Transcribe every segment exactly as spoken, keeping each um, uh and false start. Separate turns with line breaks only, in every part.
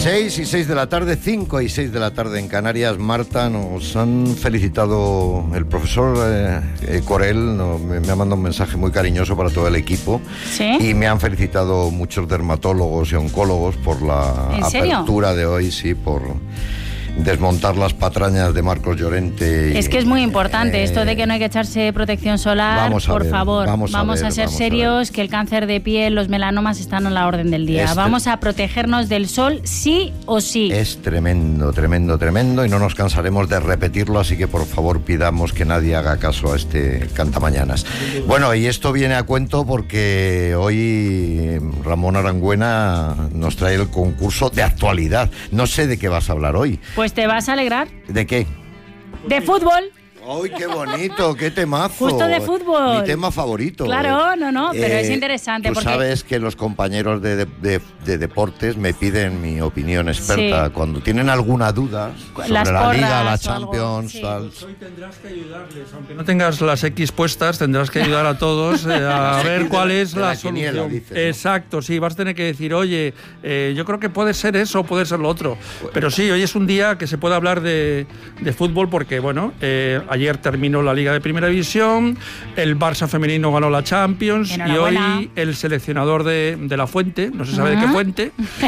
seis y seis de la tarde, cinco y seis de la tarde en Canarias. Marta, nos han felicitado el profesor eh, eh, Corel, no, me, me ha mandado un mensaje muy cariñoso para todo el equipo.
¿Sí?
Y me han felicitado muchos dermatólogos y oncólogos por la
¿En serio?
apertura de hoy, sí, por desmontar las patrañas de Marcos Llorente. Y,
es que es muy importante eh, esto de que no hay que echarse protección solar.
Vamos a
por
ver,
favor,
vamos a,
vamos
ver,
a ser
vamos
serios,
a
que el cáncer de piel, los melanomas están a la orden del día.
Este,
vamos a protegernos del sol sí o sí.
Es tremendo, tremendo, tremendo y no nos cansaremos de repetirlo, así que por favor pidamos que nadie haga caso a este cantamañanas. Bueno, y esto viene a cuento porque hoy Ramón Arangüena nos trae el concurso de actualidad. No sé de qué vas a hablar hoy.
Pues te vas a alegrar.
¿De qué?
De fútbol.
¡Ay, qué bonito! ¡Qué temazo!
Justo de fútbol.
Mi tema favorito.
Claro, no, no, pero
eh,
es interesante.
Tú
porque...
sabes que los compañeros de, de, de, de deportes me piden mi opinión experta. Sí. Cuando tienen alguna duda sobre
las
la
porras,
Liga, la Champions, sí. tal.
Pues hoy tendrás que ayudarles, aunque no tengas las X puestas, tendrás que ayudar a todos eh, a ver cuál es la, la solución. Dices, ¿no? Exacto, sí, vas a tener que decir, oye, eh, yo creo que puede ser eso o puede ser lo otro. Bueno. Pero sí, hoy es un día que se puede hablar de, de fútbol porque, bueno, eh, ayer terminó la Liga de Primera División, el Barça femenino ganó la Champions y hoy el seleccionador de, de la Fuente, no se sabe uh-huh. de qué fuente,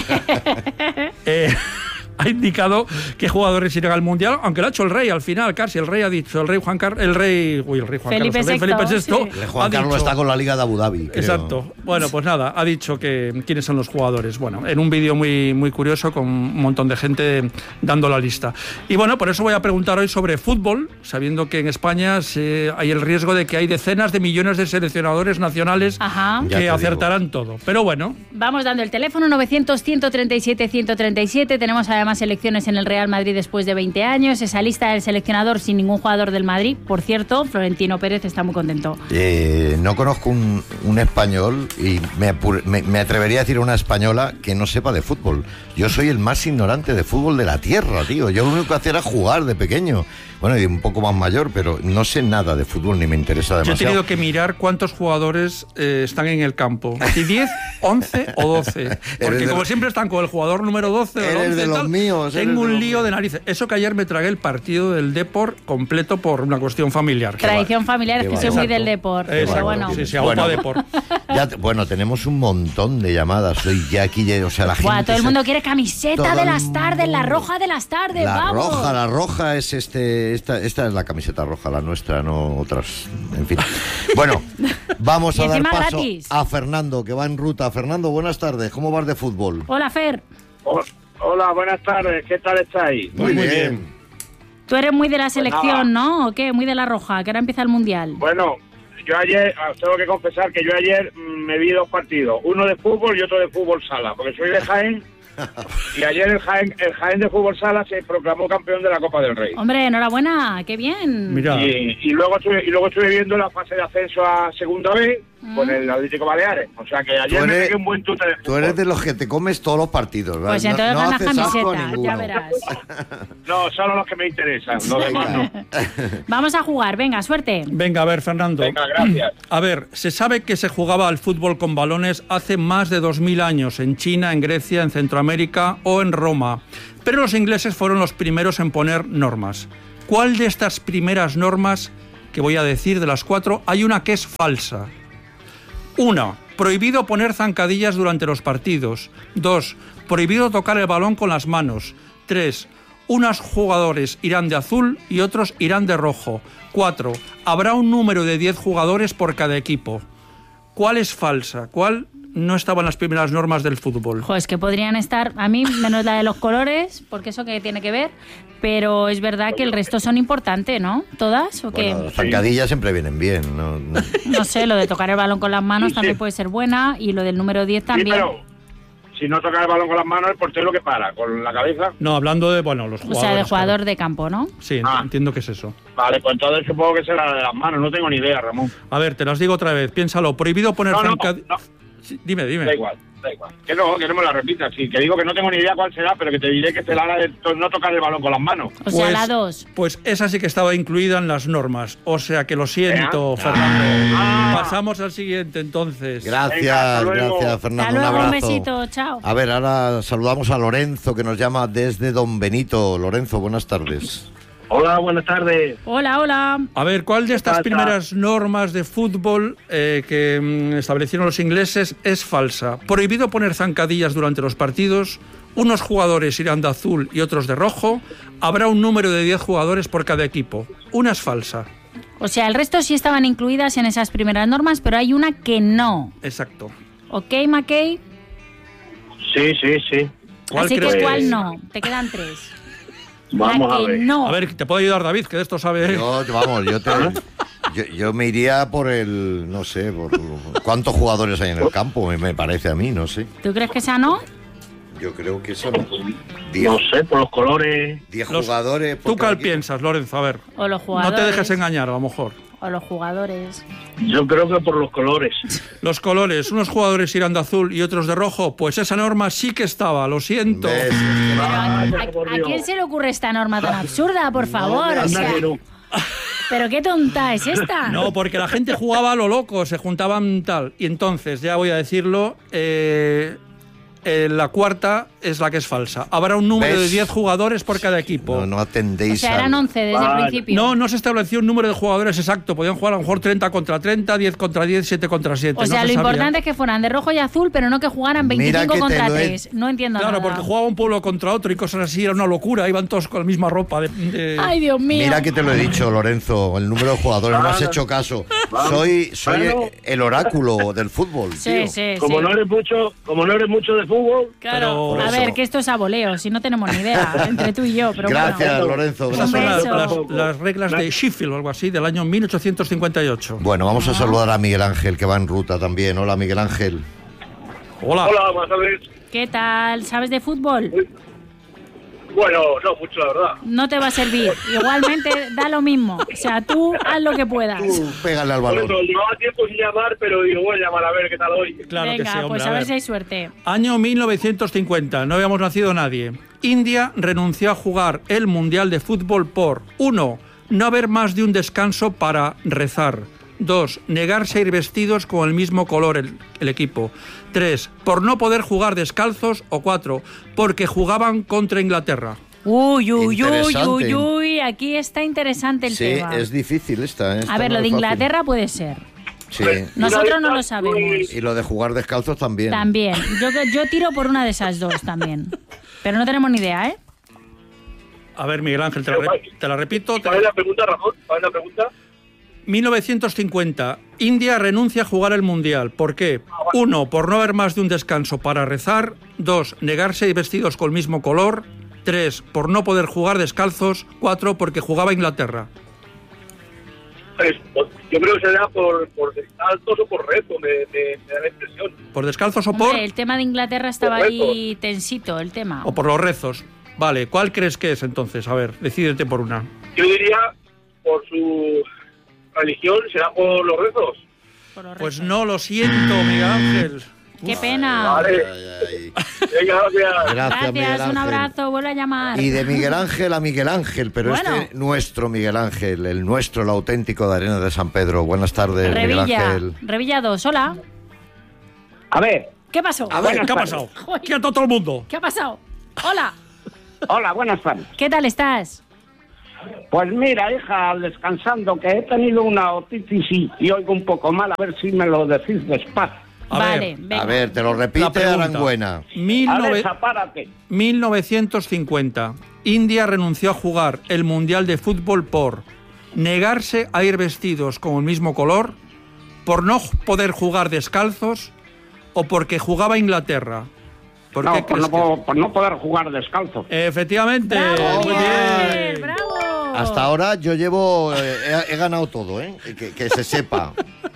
eh, ha indicado qué jugadores irán al Mundial, aunque lo ha hecho el rey al final, casi el rey ha dicho, el rey Juan Carlos, el rey, uy, el rey Juan
Felipe
Sí.
Sexto,
Carlos, el rey Felipe Sexto,
sí. Juan Carlos dicho, está con la Liga de Abu Dhabi, creo.
Exacto. Bueno, pues nada, ha dicho que quiénes son los jugadores. Bueno, en un vídeo muy, muy curioso con un montón de gente dando la lista. Y bueno, por eso voy a preguntar hoy sobre fútbol, sabiendo que en España se, hay el riesgo de que hay decenas de millones de seleccionadores nacionales Ajá. que acertarán digo. todo. Pero bueno.
Vamos dando el teléfono novecientos, ciento treinta y siete, ciento treinta y siete. Tenemos además elecciones en el Real Madrid después de veinte años, esa lista del seleccionador sin ningún jugador del Madrid. Por cierto, Florentino Pérez está muy contento.
Eh, no conozco un, un español y me, me, me atrevería a decir una española que no sepa de fútbol. Yo soy el más ignorante de fútbol de la tierra, tío. Yo lo único que hacía era jugar de pequeño. Bueno, y un poco más mayor, pero no sé nada de fútbol ni me interesa demasiado.
Yo he tenido que mirar cuántos jugadores eh, están en el campo. Si diez, once o doce. Porque como siempre están con el jugador número doce o
eres
once
de los
tal,
míos.
Tengo un
de
lío
los...
de narices. Eso que ayer me tragué el partido del Depor completo por una cuestión familiar.
Tradición familiar, es que soy muy del Depor. Pero bueno.
Sí, sí, bueno, Depor.
Ya, bueno, tenemos un montón de llamadas. Soy Jackie, o sea, la gente...
Buah, todo el mundo se... quiere camiseta
todo
de las tardes, la roja de las tardes,
la
vamos.
La roja, la roja es este... Esta, esta es la camiseta roja, la nuestra, no otras, en fin. Bueno, vamos a dar paso gratis. a Fernando, que va en ruta. Fernando, buenas tardes, ¿cómo vas de fútbol?
Hola, Fer.
Hola, buenas tardes, ¿qué tal estáis?
Muy, muy bien. bien.
Tú eres muy de la selección, pues ¿no? ¿O qué? Muy de la roja, que ahora empieza el Mundial.
Bueno, yo ayer, os tengo que confesar que yo ayer me vi dos partidos, uno de fútbol y otro de fútbol sala, porque soy de Jaén. Y ayer el Jaén, el Jaén de fútbol sala se proclamó campeón de la Copa del Rey.
Hombre, enhorabuena, qué bien.
Mira.
Y, y luego estuve, y luego estuve viendo la fase de ascenso a Segunda B mm. con el Atlético Baleares. O sea que ayer eres, me pegué un buen tute de fútbol.
Tú eres de los que te comes todos los partidos, ¿verdad?
Pues entonces
no, no
ganas camiseta, ya verás.
No, solo los que me interesan, los demás no.
Vamos a jugar, venga, suerte.
Venga, a ver, Fernando.
Venga, gracias.
A ver, se sabe que se jugaba al fútbol con balones hace más de dos mil años en China, en Grecia, en Centroamérica o en Roma. Pero los ingleses fueron los primeros en poner normas. ¿Cuál de estas primeras normas, que voy a decir de las cuatro, hay una que es falsa? Una, prohibido poner zancadillas durante los partidos. Dos, prohibido tocar el balón con las manos. Tres, unos jugadores irán de azul y otros irán de rojo. Cuatro, habrá un número de diez jugadores por cada equipo. ¿Cuál es falsa? ¿Cuál no estaba en las primeras normas del fútbol?
Joder, es que podrían estar, a mí, menos la de los colores, porque eso que tiene que ver, pero es verdad que el resto son importantes, ¿no? ¿Todas o qué?
Bueno, las zancadillas siempre vienen bien, ¿no? No,
no sé, lo de tocar el balón con las manos
sí,
también
sí.
puede ser buena, y lo del número diez también.
Sí, pero si no toca el balón con las manos, el portero que para, con la cabeza.
No, hablando de, bueno, los jugadores.
O sea, de jugador
claro.
de campo, ¿no?
Sí,
ah.
entiendo que es eso.
Vale, pues entonces supongo que será de las manos, no tengo ni idea, Ramón.
A ver, te las digo otra vez, piénsalo. Prohibido poner
no, no,
zancadillas...
No.
Sí, dime, dime.
Da igual, da igual. Que no, que no me la repitas. Sí, que digo que no tengo ni idea cuál será, pero que te diré que será la de to- no tocar el balón con las manos.
O sea,
Pues-
la dos.
Pues esa sí que estaba incluida en las normas. O sea que lo siento,
¿Eh?
Fernando.
Ah.
Pasamos al siguiente entonces.
Gracias,
Venga, hasta luego.
gracias, Fernando.
Hasta luego,
un
un
abrazo.
besito, chao.
A ver, ahora saludamos a Lorenzo, que nos llama desde Don Benito. Lorenzo, buenas tardes.
Hola, buenas tardes.
Hola, hola.
A ver, ¿cuál de estas
falta?
primeras normas de fútbol eh, que mm, establecieron los ingleses es falsa? Prohibido poner zancadillas durante los partidos, unos jugadores irán de azul y otros de rojo, habrá un número de diez jugadores por cada equipo. Una es falsa.
O sea, el resto sí estaban incluidas en esas primeras normas, pero hay una que no.
Exacto.
¿Ok, McKay?
Sí, sí, sí.
¿Cuál
Así
crees
que
que
¿cuál
es?
no? Te quedan tres.
Vamos
la
a
que
ver.
no.
A ver, te puedo ayudar, David, que de esto sabe.
Yo, vamos, yo te... Yo, yo me iría por el, no sé, por cuántos jugadores hay en el campo, me, me parece a mí, no sé.
¿Tú crees que esa no?
Yo creo que son diez,
No sé, por los colores.
diez
Los-
jugadores. por
¿Tú
cada
cuál
equipo.
piensas, Lorenzo? A ver.
O los
No
jugadores.
te dejes engañar, a lo mejor.
O los jugadores.
Yo creo que por los colores.
Los colores, unos jugadores irán de azul y otros de rojo, pues esa norma sí que estaba, lo siento.
¿Ves?
Pero ¿a,
Ay,
a-
por
a
Dios.
quién se le ocurre esta norma tan absurda, por favor? O
Anda
sea,
que no.
¿pero qué tonta es esta?
No, porque la gente jugaba a lo loco, se juntaban tal. Y entonces, ya voy a decirlo, eh, eh, la cuarta es la que es falsa. Habrá un número
¿Ves?
de diez jugadores por cada equipo.
No, no
O
atendéis
sea,
al-
eran once desde
Vale.
el principio.
No, no se estableció un número de jugadores exacto. Podían jugar a lo mejor treinta contra treinta, diez contra diez, siete contra siete.
O sea,
no
lo
se sabía.
importante es que fueran de rojo y azul, pero no que jugaran
Mira
veinticinco
que te
contra
lo he-
tres. No entiendo
Claro,
nada.
porque jugaba un pueblo contra otro y cosas así, era una locura. Iban todos con la misma ropa. De, de-
Ay, Dios mío.
Mira que te lo he dicho, Lorenzo, el número de jugadores, no has hecho caso. Soy, soy
Claro.
el oráculo del fútbol,
Sí,
tío.
sí,
Como
sí.
no eres mucho, como no eres mucho de fútbol,
Claro,
Pero-
a
Por
ver,
eso.
que esto es a voleo, si no tenemos ni idea, entre tú y yo, pero
Gracias,
bueno.
Lorenzo.
Esas son
Gracias.
las,
beso.
las- las reglas de Sheffield o algo así, del año mil ochocientos cincuenta y ocho.
Bueno, vamos a saludar a Miguel Ángel, que va en ruta también. Hola, Miguel Ángel.
Hola.
hola, buenas tardes.
¿Qué tal? ¿Sabes de fútbol?
Bueno, no mucho, la verdad.
No te va a servir. Igualmente, da lo mismo. O sea, tú haz lo que puedas.
Tú, pégale al balón.
Bueno, llevaba tiempo sin llamar, pero digo, voy a llamar a ver qué tal hoy.
Claro
Venga,
que sí, hombre.
pues
a
a ver
ver.
si hay suerte.
Año mil novecientos cincuenta, no habíamos nacido nadie. India renunció a jugar el Mundial de Fútbol por uno. No haber más de un descanso para rezar. dos. Negarse a ir vestidos con el mismo color el, el equipo. tres. Por no poder jugar descalzos. O cuatro. Porque jugaban contra Inglaterra.
Uy, uy, uy,
Interesante.
uy, uy. Aquí está interesante el
Sí,
tema.
es difícil esta. ¿eh? Esta
A ver,
no
lo de
es fácil.
Inglaterra puede ser.
Sí.
Nosotros no lo sabemos.
Y lo de jugar descalzos también.
También. Yo, yo tiro por una de esas dos también. Pero no tenemos ni idea, ¿eh?
A ver, Miguel Ángel, te la, re- te la repito. te-
¿Cuál es la pregunta, Ramón? ¿Cuál es la pregunta?
mil novecientos cincuenta. India renuncia a jugar el Mundial. ¿Por qué? Uno, por no haber más de un descanso para rezar. Dos, negarse a ir vestidos con el mismo color. Tres, por no poder jugar descalzos. Cuatro, porque jugaba Inglaterra.
Pues, pues, yo creo que será por, por descalzos o por reto, me, me, me da la impresión.
¿Por descalzos o por?
Hombre, el tema de Inglaterra estaba ahí tensito, el tema.
O por los rezos. Vale, ¿cuál crees que es entonces? A ver, decídete por una.
Yo diría, por su religión, será por los rezos.
Por los
Pues
rezos.
no, lo siento, Miguel Ángel.
¡Qué pena!
Vale.
Ay, ay.
Venga, gracias.
Gracias, Miguel
Gracias, un
Ángel.
abrazo, vuelve a llamar.
Y de Miguel Ángel a Miguel Ángel, pero
Bueno.
este nuestro Miguel Ángel, el nuestro, el auténtico de Arenas de San Pedro. Buenas tardes, Miguel
Revilla,
Ángel.
Revilla dos, hola.
A ver,
¿Qué pasó?
A ver, ¿qué ha pasado?
Joder.
¡Quieto todo el mundo!
¿Qué ha pasado? Hola,
hola, buenas tardes.
¿qué tal estás?
Pues mira, hija, descansando, que he tenido una otitis y, y oigo un poco mal, a ver si me lo decís despacio.
A
vale,
ver,
venga.
A ver, te lo
la
repite
pregunta.
Aranguena.
Mil nove-
Alexa, párate.
mil novecientos cincuenta. India renunció a jugar el Mundial de Fútbol por negarse a ir vestidos con el mismo color, por no poder jugar descalzos o porque jugaba Inglaterra. ¿Por qué
No, por
crees
no,
que-
po- por no poder jugar descalzo.
Efectivamente.
¡Bravo,
Muy
Miguel!
bien.
¡Bravo!
Hasta ahora yo llevo, eh, he, he ganado todo, ¿eh? Que, que se sepa.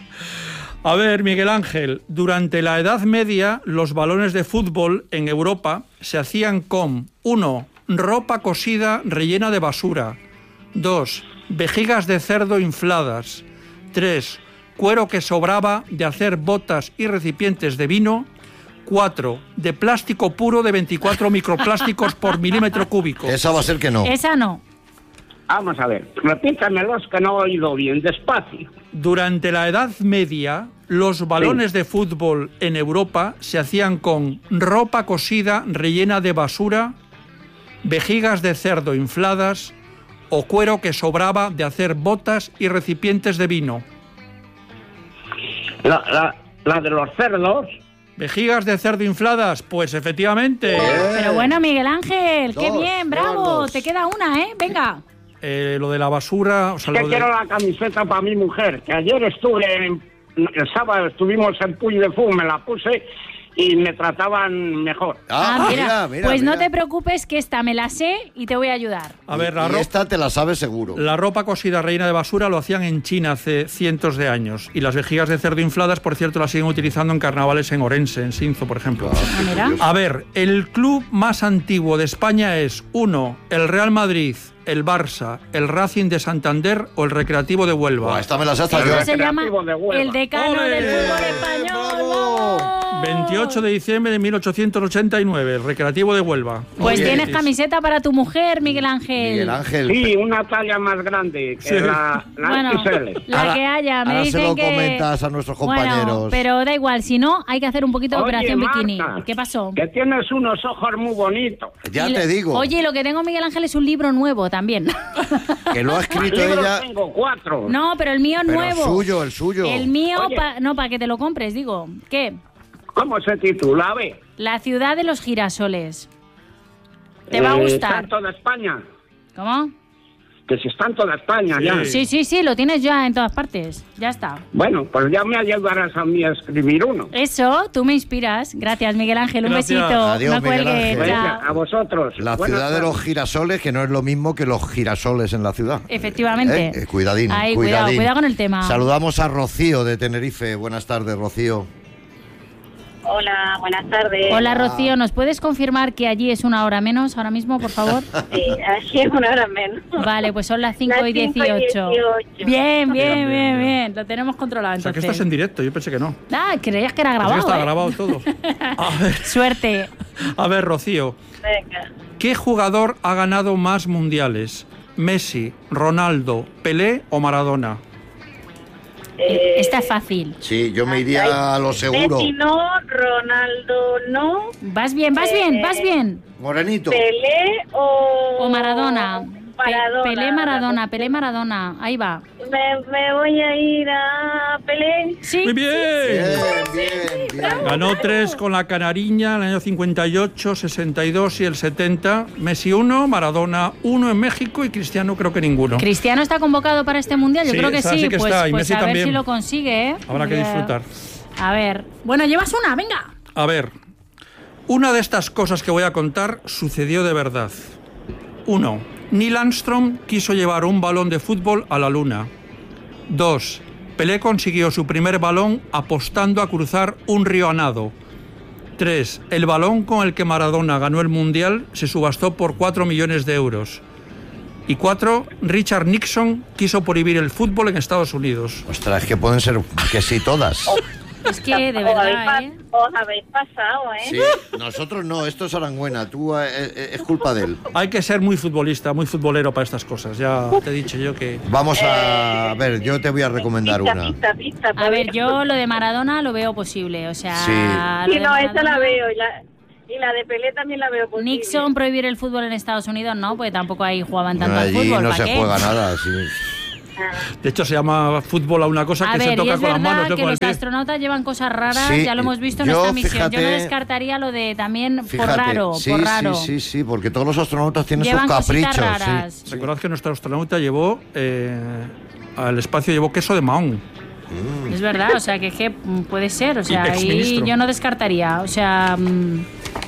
A ver, Miguel Ángel, durante la Edad Media los balones de fútbol en Europa se hacían con uno, ropa cosida rellena de basura. dos, vejigas de cerdo infladas. tres, cuero que sobraba de hacer botas y recipientes de vino. Cuatro, de plástico puro de veinticuatro microplásticos por milímetro cúbico.
Esa va a ser que no.
Esa no.
Vamos a ver, repítamelos que no he oído bien, despacio.
Durante la Edad Media, los balones de fútbol en Europa se hacían con ropa cosida rellena de basura, vejigas de cerdo infladas o cuero que sobraba de hacer botas y recipientes de vino.
La, la, la de los cerdos.
¿Vejigas de cerdo infladas? Pues efectivamente.
Pero bueno, Miguel Ángel, qué
Dos,
bien, bravo.
dos.
Te queda una, ¿eh? Venga.
Eh, lo de la basura... O sea,
Que
lo de...
quiero la camiseta para mi mujer, que ayer estuve, en, el sábado estuvimos en Puy de Fou, me la puse y me trataban mejor.
Ah, mira, mira.
Pues
mira.
no te preocupes que esta me la sé y te voy a ayudar.
A ver, la
Y
ropa...
esta te la sabes seguro.
La ropa cosida rellena de basura lo hacían en China hace cientos de años. Y las vejigas de cerdo infladas, por cierto, las siguen utilizando en carnavales en Orense, en Sinzo, por ejemplo.
Ah, mira.
A ver, el club más antiguo de España es, uno, el Real Madrid, el Barça, el Racing de Santander o el Recreativo de Huelva.
Buah, esta me la sé hasta
Esto
yo.
se llama
Recreativo de Huelva.
el decano
¡Ole!
del fútbol español. ¡Vamos!
veintiocho de diciembre de mil ochocientos ochenta y nueve, el Recreativo de Huelva.
Pues
Muy
tienes
bien.
camiseta para tu mujer, Miguel Ángel.
Miguel Ángel.
Sí, una talla más grande que
Sí.
la, la
Bueno,
X L.
la
Ahora-
que haya, me
ahora se
dicen
lo
que...
comentas a nuestros
Bueno,
compañeros.
pero da igual, si no, hay que hacer un poquito de
Oye,
operación
Marta,
bikini. ¿Qué pasó?
Que tienes unos ojos muy bonitos.
Ya
Y
te
lo-
digo.
Oye, lo que tengo, Miguel Ángel, es un libro nuevo también.
Que lo ha escrito
Libros
ella.
tengo cuatro.
No, pero el mío es
Pero
nuevo.
el suyo, el suyo.
El mío,
Oye.
pa- no, para que te lo compres, digo. ¿Qué?
¿Cómo se titula? A ver.
La ciudad de los girasoles. ¿Te
Eh,
va a
Está
gustar?
en toda España.
¿Cómo?
Que si está en toda España ya.
Sí, sí, sí, lo tienes ya en todas partes. Ya está.
Bueno, pues ya me ayudarás a mí a escribir uno.
Eso, tú me inspiras. Gracias, Miguel Ángel. Un
Gracias.
besito.
Adiós,
no
Miguel
cuelgues.
Ángel.
Chao.
Venga, a vosotros.
La
Buenas
ciudad de los
tardes.
girasoles, que no es lo mismo que los girasoles en la ciudad.
Efectivamente.
Eh, eh, cuidadín,
Ahí, cuidado,
cuidadín.
cuidado con el tema.
Saludamos a Rocío de Tenerife. Buenas tardes, Rocío.
Hola, buenas tardes.
Hola, Rocío. ¿Nos puedes confirmar que allí es una hora menos ahora mismo, por favor?
Sí, aquí es una hora menos.
Vale, pues son las cinco
Las
y
cinco y
dieciocho.
dieciocho.
Bien, bien,
Bien,
bien,
bien,
bien. Lo tenemos controlado
O sea, que
entonces.
estás en directo, yo pensé que no.
Ah, creías que era
Pensé
grabado.
que está
¿eh?
grabado todo. A ver,
Suerte.
a ver, Rocío,
Venga.
¿qué jugador ha ganado más mundiales? ¿Messi, Ronaldo, Pelé o Maradona?
Eh,
Esta es fácil.
Sí, yo me iría a lo seguro.
Messi no, Ronaldo no,
Vas bien, vas bien, vas bien.
Morenito.
Pelé o...
O Maradona. Pe-
Maradona.
Pelé Maradona, Pelé Maradona. Ahí va.
Me, me voy a ir a Pelé.
Sí.
Muy bien.
Bien, bien, bien.
Ganó tres con la Canariña en el año cincuenta y ocho, sesenta y dos y el setenta. Messi uno, Maradona uno en México y Cristiano creo que ninguno.
Cristiano está convocado para este mundial, yo
Sí,
creo que
esa
sí.
sí que
pues
está, y
pues
Messi
a ver
también.
si lo consigue, ¿eh?
Habrá que
Ya.
disfrutar.
A ver. Bueno, llevas una, venga.
A ver, una de estas cosas que voy a contar sucedió de verdad. Uno, Neil Armstrong quiso llevar un balón de fútbol a la luna. Dos, Pelé consiguió su primer balón apostando a cruzar un río a nado. Tres, el balón con el que Maradona ganó el Mundial se subastó por cuatro millones de euros. Y cuatro, Richard Nixon quiso prohibir el fútbol en Estados Unidos.
Ostras, es que pueden ser que sí todas.
Es que de
Os habéis,
verdad,
pa-
¿eh?
os habéis pasado, ¿eh?
Sí, nosotros no, esto es Aranguena, tú eh, eh, es culpa de él.
Hay que ser muy futbolista, muy futbolero para estas cosas. Ya te he dicho yo que...
Vamos a, a ver, yo te voy a recomendar
Pista,
una.
pista, pista,
A ver,
pues.
yo lo de Maradona lo veo posible, o sea...
Sí.
lo
Sí,
de
no, esa la
Maradona-
veo. Y la, y la de Pelé también la veo posible.
Nixon prohibir el fútbol en Estados Unidos, no, porque tampoco ahí jugaban tanto al
Allí
fútbol.
no
¿para
se
qué?
juega nada. Sí.
De hecho, se llama fútbol a una cosa
A
que se
ver, y
toca
es
con las
verdad
manos, no
que
con el
los
pie.
astronautas llevan cosas raras,
Sí,
ya lo hemos visto en
yo,
esta misión. Yo no
fíjate,
descartaría lo de también
Fíjate,
por raro,
sí,
por raro.
sí, sí, sí, porque todos los astronautas tienen
Llevan
sus
cositas
caprichos.
raras.
Sí.
Recordad que nuestro astronauta llevó eh, al espacio llevó queso de Mahón.
Es verdad, o sea, que, que mm, puede ser, o sea, ahí
exministro.
yo no descartaría, o sea... mm,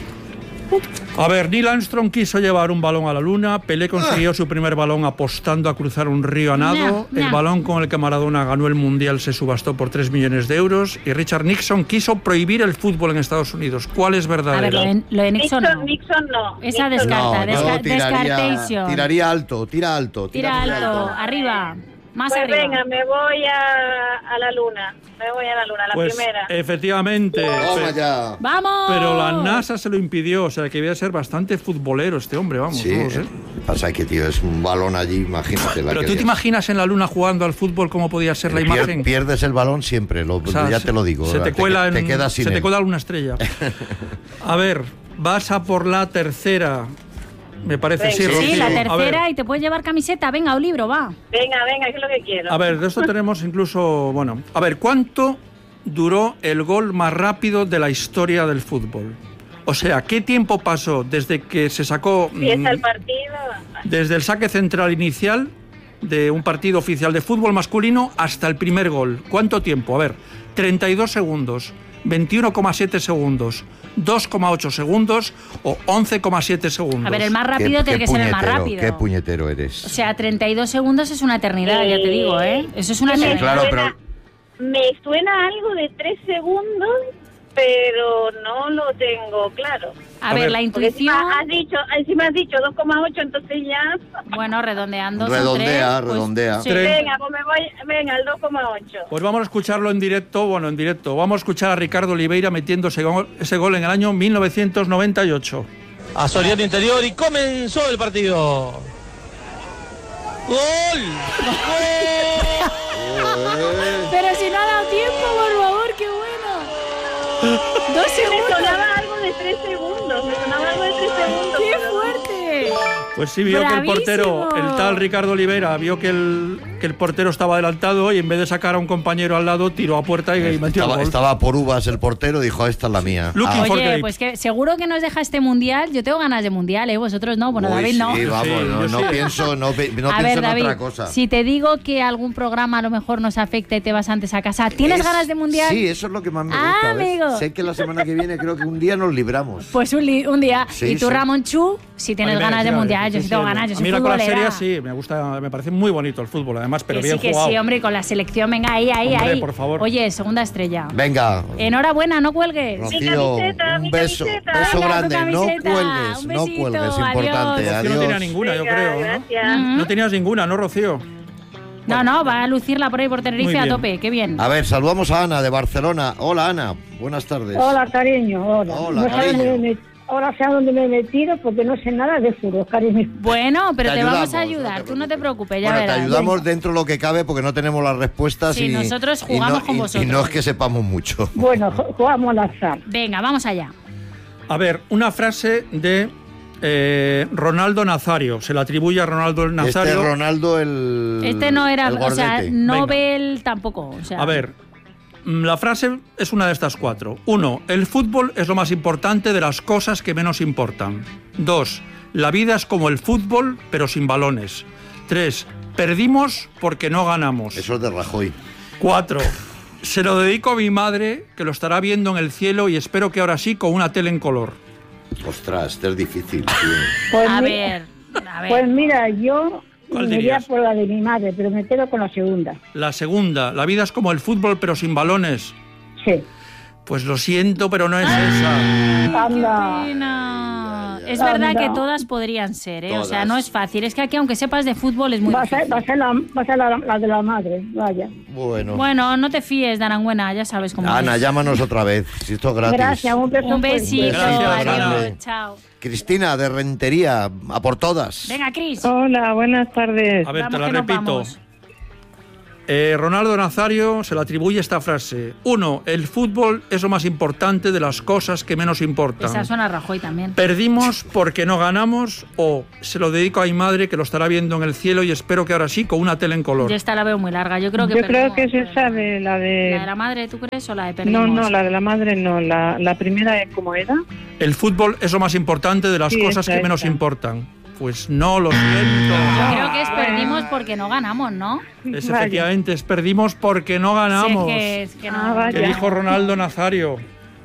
A ver, Neil Armstrong quiso llevar un balón a la luna, Pelé consiguió su primer balón apostando a cruzar un río a nado,
Ya,
el
ya.
balón con el que Maradona ganó el Mundial se subastó por tres millones de euros y Richard Nixon quiso prohibir el fútbol en Estados Unidos. ¿Cuál es
a ver, lo
verdadero?
de, lo de Nixon,
Nixon,
no.
Nixon no.
Esa
Nixon
descarta,
No,
desca-
yo tiraría,
descartation.
tiraría alto, tira alto.
Tira
muy
alto, arriba. Más
Pues
arriba.
venga, me voy a, a la luna. Me voy a la luna, la
Pues
primera.
efectivamente.
Toma
pe-
ya.
¡Vamos!
Pero la NASA se lo impidió, o sea que debía ser bastante futbolero este hombre, vamos.
Sí,
no lo sé.
eh, pasa que, tío, es un balón allí, imagínate. La
Pero
que
tú te
lías.
imaginas en la luna jugando al fútbol cómo podía ser la
Pier-
imagen.
Pierdes el balón siempre, lo-
O sea,
ya
se-
te lo digo.
Se te
que-
cuela, en-
te quedas sin
se te
él.
cuela alguna estrella. A ver, vas a por la tercera. Me parece,
Venga.
sí,
Sí,
Rocío.
la
A ver,
tercera y te puedes llevar camiseta. Venga, o libro, va.
Venga, venga, que es lo que quiero.
a ver, de esto tenemos incluso, bueno, a ver, ¿cuánto duró el gol más rápido de la historia del fútbol? O sea, ¿qué tiempo pasó desde que se sacó,
Empieza
mm,
el partido.
desde el saque central inicial de un partido oficial de fútbol masculino hasta el primer gol? ¿Cuánto tiempo? A ver, treinta y dos segundos, veintiuno coma siete segundos, dos coma ocho segundos o once coma siete segundos.
A ver, el más
Qué-
rápido tiene
qué
que ser el más
puñetero,
rápido.
Qué puñetero eres.
O sea, treinta y dos segundos es una eternidad, ya te digo, ¿eh? Eso es una
Me
eternidad.
claro,
suena- Me suena algo de tres segundos, pero no lo tengo claro.
A,
A
ver,
ver.
la
Porque
intuición...
encima has dicho, encima has dicho dos coma ocho, entonces ya...
Bueno, redondeando son
Redondea,
tres, pues,
redondea.
sí.
Tres.
Venga, pues me voy, venga, el dos coma ocho.
Pues vamos a escucharlo en directo, bueno, en directo. Vamos a escuchar a Ricardo Oliveira metiendo ese gol, ese gol en el año mil novecientos noventa y ocho.
A Soriano interior y comenzó el partido. ¡Gol!
Pero si no ha dado tiempo, por favor, qué bueno. Dos
Me
segundos.
sonaba algo de tres segundos, me sonaba algo de tres segundos.
¡Qué
pero-
fuerte!
Pues sí, vio que el
¡Bravísimo!
portero, el tal Ricardo Oliveira, vio que el, que el portero estaba adelantado y en vez de sacar a un compañero al lado, tiró a puerta y, y metió el
Estaba,
gol.
estaba por uvas el portero, dijo, esta es la mía.
Looking
Ah,
for
Oye,
grapes.
pues que seguro que nos deja este mundial. Yo tengo ganas de mundial, ¿eh? Vosotros no. Bueno,
uy,
David no.
Sí, vamos,
Sí,
no,
yo
no
sí.
pienso, no, pe- no
a
pienso
ver,
en
David,
otra cosa.
si te digo que algún programa a lo mejor nos afecta y te vas antes a casa, ¿tienes
Es-
ganas de mundial?
Sí, eso es lo que más me
Ah,
gusta. ¿ves?
amigo.
Sé que la semana que viene creo que un día nos libramos.
Pues un, li- un día.
Sí,
y tú,
sí.
Ramón Chu, si tienes
A mí me-
ganas de
sí,
mundial,
sí,
yo sí tengo
sí,
ganas, yo
A
soy
mí la con la
futbolera.
serie sí, me gusta, me parece muy bonito el fútbol, además, pero
que
bien
sí, que
jugado.
sí, hombre, y con la selección, venga, ahí, ahí,
Hombre,
ahí.
por favor.
Oye, segunda estrella.
Venga,
Enhorabuena, no cuelgues.
Rocío,
camiseta,
un
mi
beso,
camiseta.
beso
Venga, tu
grande, no
camiseta,
cuelgues,
un
no
besito,
cuelgues,
adiós.
importante,
Rocío
adiós.
no tenía ninguna, yo
Venga,
creo, ¿no?
gracias.
Mm.
No tenías ninguna, ¿no, Rocío?
No, no, va a lucirla por ahí por
Muy
Tenerife a
bien.
tope, qué bien.
A ver, saludamos a Ana de Barcelona. Hola, Ana, buenas tardes.
Hola, cariño, hola.
Hola,
no sé
cariño.
dónde me, ahora sé a dónde me he metido porque no sé nada de fútbol, cariño.
Bueno, pero
Te
te, vamos
ayudamos,
a ayudar,
no te
tú no te preocupes, ya
Bueno, te
verás.
ayudamos dentro de lo que cabe porque no tenemos las respuestas
Sí,
y
nosotros
y no-
jugamos con
y-
vosotros.
Y no es que sepamos mucho.
Bueno, ju- jugamos al azar.
Venga, vamos allá.
A ver, una frase de eh, Ronaldo Nazario. Se le atribuye a Ronaldo
Este
Nazario.
es Ronaldo el
Este no era,
el
o sea,
gordete.
Nobel tampoco. O sea,
A ver, mm, la frase es una de estas cuatro. Uno, el fútbol es lo más importante de las cosas que menos importan. Dos, la vida es como el fútbol, pero sin balones. Tres, perdimos porque no ganamos.
Eso es de Rajoy.
Cuatro, se lo dedico a mi madre, que lo estará viendo en el cielo y espero que ahora sí con una tele en color.
Ostras, este es difícil, tío.
Pues,
a
mi-
ver, a ver.
pues mira, yo
¿Cuál
me iría
dirías?
por la de mi madre, pero me quedo con la segunda.
La segunda, la vida es como el fútbol, pero sin balones.
Sí.
Pues lo siento, pero no es esa.
Anda.
Pena. Es
Anda.
verdad que todas podrían ser, ¿eh? O sea,
Todas.
no es fácil. Es que aquí, aunque sepas de fútbol, es muy
Va a ser,
difícil.
va a ser, la, va a ser la, la de la madre, vaya.
Bueno.
Bueno, no te fíes de Aranguena, ya sabes cómo
Ana,
es.
llámanos otra vez, si esto es gratis.
Gracias, un beso.
Un
fuerte.
besito,
Gracias,
adiós,
grande.
chao.
Cristina, de Rentería, a por todas.
Venga, Cris.
Hola, buenas tardes.
A ver,
Vamos
te la
que nos
repito.
vamos.
Eh, Ronaldo Nazario se le atribuye esta frase. Uno, el fútbol es lo más importante de las cosas que menos importan.
Esa suena a Rajoy también.
Perdimos porque no ganamos o se lo dedico a mi madre que lo estará viendo en el cielo y espero que ahora sí con una tele en color.
Yo esta la veo muy larga. Yo creo que
Yo creo
perdimos,
que es
pero-
esa de la de...
¿La de la madre, tú crees, o la de perdimos?
No, no, la de la madre no. La, la primera, ¿cómo era?
El fútbol es lo más importante de las
Sí,
cosas
esa,
que menos
esa.
importan. Pues no, lo siento.
Yo creo que es perdimos porque no ganamos, ¿no?
Es
Vaya.
efectivamente, es perdimos porque no ganamos.
Sí, es que, es que no.
Ah, vaya.
Que dijo Ronaldo Nazario.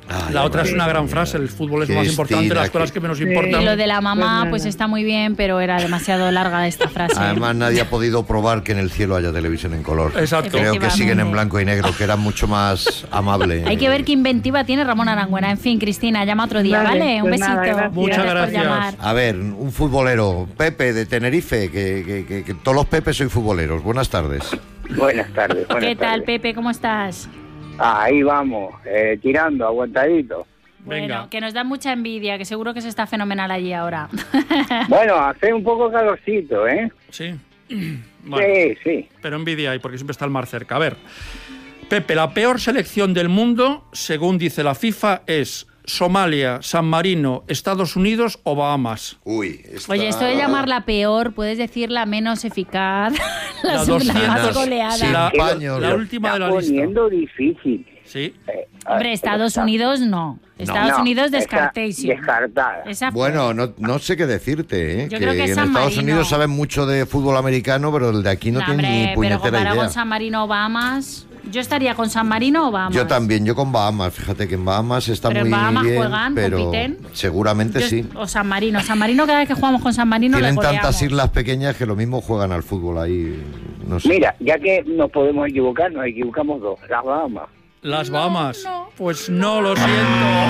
Ay,
la otra
madre
es una gran
mía.
frase, el fútbol es
Cristina,
más importante, las cosas
que-
que menos
Sí.
importan.
Y lo de la mamá,
Pues
pues
nada.
está muy bien, pero era demasiado larga esta frase.
Además, nadie ha podido probar que en el cielo haya televisión en color.
Exacto.
Creo que siguen en
Efectivamente.
blanco y negro, que era mucho más amable.
Hay que ver qué inventiva tiene Ramón Arangüena. En fin, Cristina, llama otro día,
Vale,
¿vale? Un
pues
besito.
nada, gracias.
Muchas
por
gracias.
llamar.
A ver, un futbolero, Pepe de Tenerife, que, que- que- que todos los Pepes soy futboleros. Buenas tardes.
Buenas tardes. Buenas
¿Qué tal,
tardes.
Pepe? ¿Cómo estás?
Ahí vamos, eh, tirando, aguantadito.
Venga.
Bueno, que nos da mucha envidia, que seguro que se está fenomenal allí ahora.
Bueno, hace un poco calorcito, ¿eh?
Sí. Bueno,
Sí, sí.
pero envidia hay, porque siempre está el mar cerca. A ver, Pepe, la peor selección del mundo, según dice la FIFA, es Somalia, San Marino, Estados Unidos o Bahamas.
Uy, esta-
Oye, esto de llamarla peor, puedes decir la menos eficaz, la,
La
sub- la más
doscientos,
goleada.
sí.
La,
Paños.
la última de la
Está
lista.
poniendo difícil.
Sí.
Eh,
Hombre,
ah,
Estados
está-
Unidos no. Estados
No,
Unidos
esa
descartation.
Descartada.
Esa fue.
Bueno, no, no sé qué decirte, ¿eh?
Yo creo que
en
San
Estados
Marino.
Unidos saben mucho de fútbol americano, pero el de aquí no,
No,
tiene
hombre,
ni
pero
puñetera
comparado
idea.
con San Marino o Bahamas, yo estaría con San Marino o Bahamas.
Yo también, yo con Bahamas. Fíjate que en Bahamas está
Pero en
muy
Bahamas
bien,
juegan,
pero
compiten.
seguramente
Yo-
sí.
O San Marino. San Marino, cada vez que jugamos con San Marino,
Tienen
le goleamos.
tantas islas pequeñas que lo mismo juegan al fútbol ahí. No sé.
Mira, ya que nos podemos equivocar, nos equivocamos dos. Las Bahamas.
Las
No,
Bahamas.
no.
Pues no, lo siento.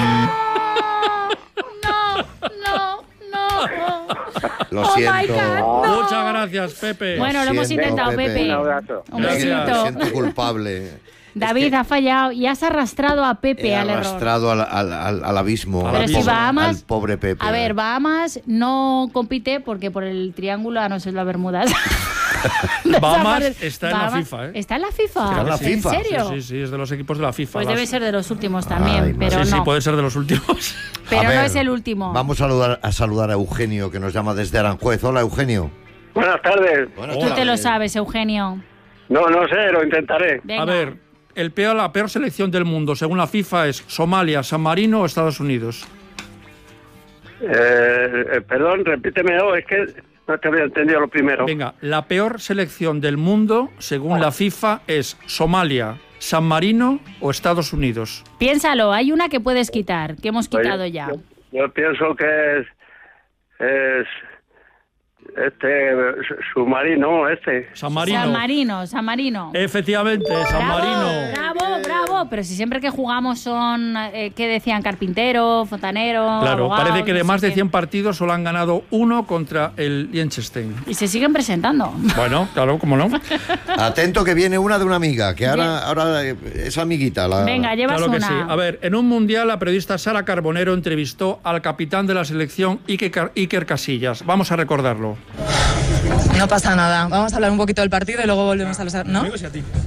No, no, no.
Lo
Oh my
siento.
God, no.
Muchas gracias, Pepe.
Bueno, lo hemos
siento,
intentado,
Pepe.
Pepe.
Un abrazo.
Un
Gracias.
Me
besito.
siento culpable.
David ha fallado y has arrastrado a Pepe
He
al error.
arrastrado al, al- al- al abismo.
Pero
al
si
pobre-
Bahamas-
al pobre Pepe.
A ver, Bahamas no compite porque por el triángulo, a no ser las Bermudas.
Bahamas
Desaparece.
está en la
Bahamas-
FIFA, ¿eh?
¿Está en la FIFA?
Está en la FIFA.
serio?
Sí, sí, sí, es de los equipos de la FIFA.
Pues
Las-
debe ser de los últimos también,
Ay,
pero
sí,
no.
sí, puede ser de los últimos.
Pero
A
no
ver,
es el último.
Vamos a saludar, a saludar a Eugenio, que nos llama desde Aranjuez. Hola, Eugenio.
Buenas tardes.
Buenas
Tú te
tardes.
lo sabes, Eugenio.
No, no sé, lo intentaré.
Venga.
A ver, el peor, la peor selección del mundo, según la FIFA, es Somalia, San Marino o Estados Unidos.
Eh, eh, perdón, repítemelo, es que no te había entendido lo primero.
Venga, la peor selección del mundo, según la FIFA, es Somalia, San Marino o Estados Unidos.
Piénsalo, hay una que puedes quitar, que hemos
Pues
quitado ya.
Yo, yo pienso que es, es este submarino, este.
San Marino.
San Marino, San Marino.
Efectivamente, San
Bravo,
Marino.
Bravo, bravo. Pero si siempre que jugamos son, eh, ¿qué decían? Carpintero, fontanero,
Claro,
abogado,
parece que de
no sé
más de
qué.
cien partidos solo han ganado uno contra el Liechtenstein.
Y se siguen presentando.
Bueno, claro, cómo no.
Atento que viene una de una amiga, que ahora, ahora eh, es amiguita. La...
Venga, llevas
Claro que
una.
sí. A ver, en un mundial la periodista Sara Carbonero entrevistó al capitán de la selección Iker, Iker Casillas. Vamos a recordarlo.
No pasa nada. Vamos a hablar un poquito del partido y luego volvemos a los... ¿No?
Me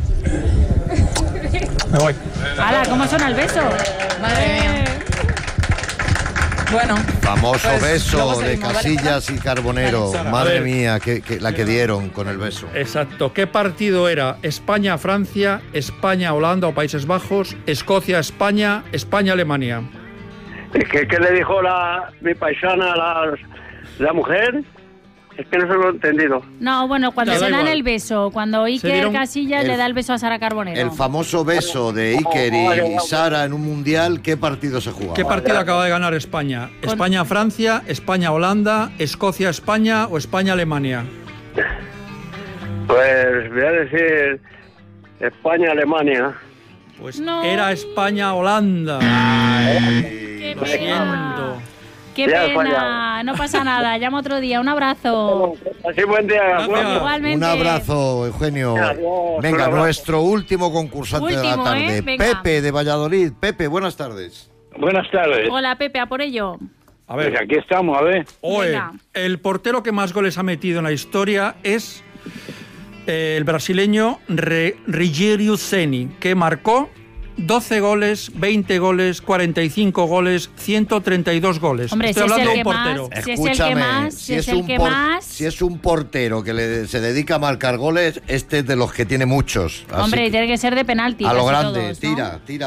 voy.
¡Hala, cómo suena el beso!
Madre mía. Bueno.
Famoso
Pues,
beso
luego
de
seguimos, ¿vale?
Casillas y Carbonero.
Vale.
Madre
A ver.
mía, que, que- la que dieron con el beso.
Exacto. ¿Qué partido era? ¿España-Francia, España-Holanda o Países Bajos, Escocia-España, España-Alemania?
¿Qué, qué le dijo la mi paisana, la, la mujer? Es que no se lo he entendido.
No, bueno, cuando
Ya, da
se dan
igual.
el beso, cuando Iker
dieron
Casillas
el-
le da el beso a Sara Carbonero.
El famoso beso de Iker y, y Sara en un mundial, ¿qué partido se jugaba?
¿Qué partido acaba de ganar España? ¿España-Francia, España-Holanda, Escocia-España o España-Alemania?
Pues voy a decir España-Alemania.
Pues
No.
era España-Holanda.
¡Qué
Lo
pena!
siento.
¡Qué
Ya he
pena!
fallado.
No pasa nada, llama otro día. Un abrazo.
Así buen día.
Gracias.
guapo.
Igualmente.
Un abrazo, Eugenio.
Adiós,
Venga,
un abrazo.
nuestro último concursante de
Último,
la tarde,
¿eh? Venga.
Pepe de Valladolid. Pepe, buenas tardes.
Buenas tardes.
Hola, Pepe, a por ello.
A
Pues
ver,
aquí estamos, a ver.
Oe,
Venga.
el portero que más goles ha metido en la historia es eh, el brasileño Re- Rogério Ceni, que marcó doce goles, veinte goles, cuarenta y cinco goles, ciento treinta y dos goles.
Hombre,
Estoy
si es
hablando
el
de un
que más-
portero.
Si es el que más, si es el
un
que
por-
más.
si es un portero que le, se dedica a marcar goles, este es de los que tiene muchos. Así
Hombre,
que
tiene que ser de penalti.
a lo
casi
grande,
todos, ¿no?
tira, tira.